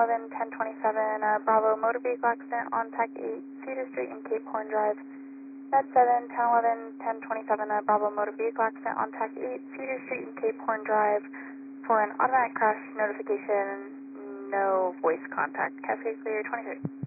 1027, Bravo motor vehicle accident on TAC 8, Cedar Street and Cape Horn Drive. Med 7, 1027, Bravo motor vehicle accident on TAC 8, Cedar Street and Cape Horn Drive for an automatic crash notification, no voice contact. Cascade clear 23.